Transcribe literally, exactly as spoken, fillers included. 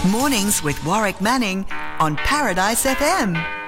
Mornings with Warwick Manning on Paradise F M.